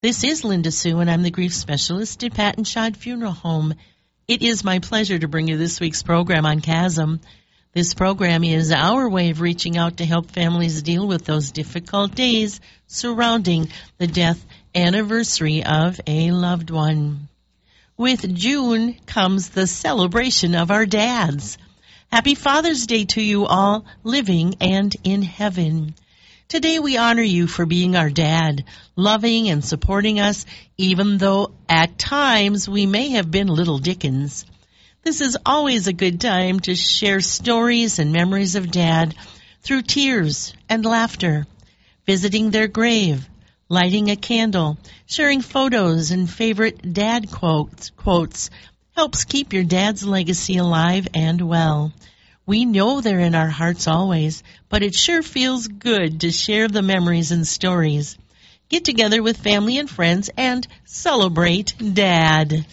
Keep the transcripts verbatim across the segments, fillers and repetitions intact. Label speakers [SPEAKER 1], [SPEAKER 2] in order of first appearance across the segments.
[SPEAKER 1] This is Linda Sue, and I'm the grief specialist at Pat and Shad Funeral Home. It is my pleasure to bring you this week's program on Chasm. This program is our way of reaching out to help families deal with those difficult days surrounding the death anniversary of a loved one. With June comes the celebration of our dads. Happy Father's Day to you all, living and in heaven. Today we honor you for being our dad, loving and supporting us, even though at times we may have been little Dickens. This is always a good time to share stories and memories of Dad through tears and laughter, visiting their grave, lighting a candle, sharing photos and favorite dad quotes, quotes helps keep your dad's legacy alive and well. We know they're in our hearts always, but it sure feels good to share the memories and stories. Get together with family and friends and celebrate Dad.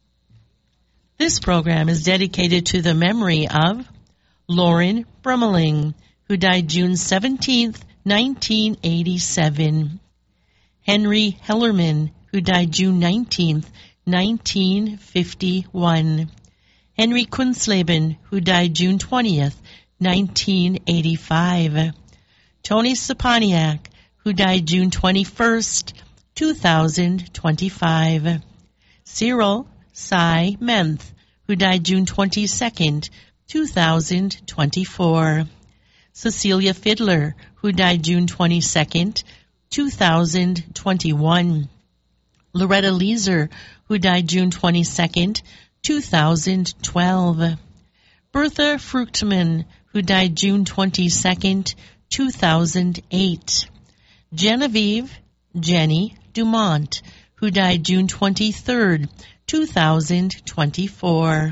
[SPEAKER 1] This program is dedicated to the memory of Lauren Brummeling, who died June seventeenth, nineteen eighty-seven. Henry Hellerman, who died June nineteenth, nineteen fifty-one. Henry Kunsleben, who died June twentieth, nineteen eighty-five. Tony Saponiak, who died June twenty-first, two thousand twenty-five. Cyril Cy Menth, who died June twenty-second, two thousand twenty-four. Cecilia Fiddler, who died June twenty-second, two thousand twenty-one. Loretta Leeser, who died June twenty-second, two thousand twelve. Bertha Fruchtman, who died June twenty-second, two thousand eight. Genevieve Jenny Dumont, who died June twenty-third, two thousand twenty-four.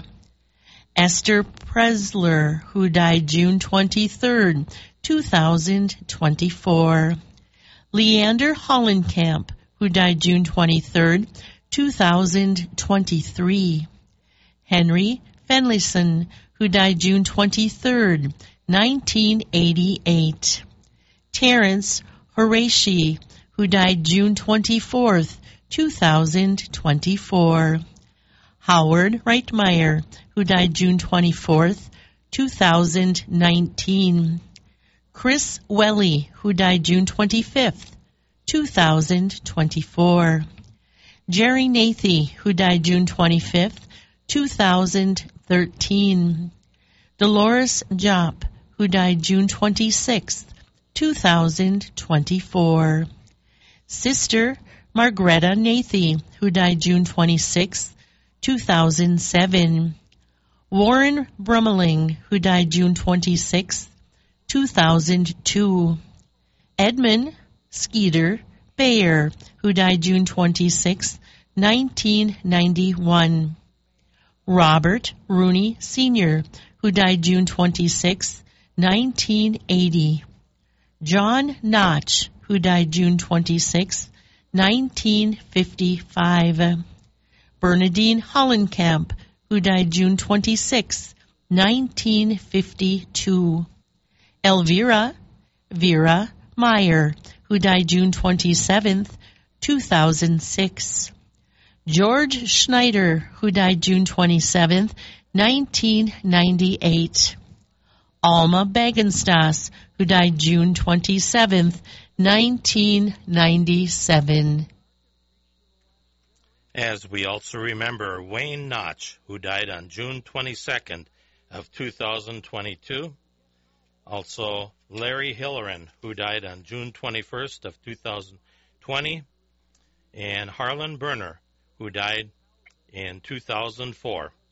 [SPEAKER 1] Esther Presler, who died June twenty-third, two thousand twenty-four. Leander Hollenkamp, who died June twenty-third, two thousand twenty-three. Henry Fenleyson, who died June twenty-third, nineteen eighty-eight. Terrence Horaci, who died June twenty-fourth, two thousand twenty-four. Howard Reitmeyer, who died June twenty-fourth, two thousand nineteen. Chris Welly, who died June twenty-fifth, two thousand twenty-four. Jerry Nathy, who died June twenty-fifth, two thousand thirteen. Dolores Jop, who died June twenty-sixth, two thousand twenty-four. Sister Margreta Nathy, who died June twenty-sixth, two thousand seven. Warren Brummeling, who died June twenty-sixth, two thousand two. Edmund Skeeter Bayer, who died June twenty-sixth, nineteen ninety-one. Robert Rooney Senior, who died June twenty-sixth, nineteen eighty. John Notch, who died June twenty-sixth, nineteen fifty-five. Bernadine Hollenkamp, who died June twenty-sixth, nineteen fifty-two. Elvira Vera Meyer, who died June twenty-seventh, two thousand six. George Schneider, who died June twenty-seventh, nineteen ninety-eight. Alma Bagenstas, who died June twenty-seventh, nineteen ninety-seven.
[SPEAKER 2] As we also remember Wayne Notch, who died on June twenty-second of two thousand twenty-two. Also Larry Hilleran, who died on June twenty-first of two thousand twenty. And Harlan Berner, who died in two thousand four.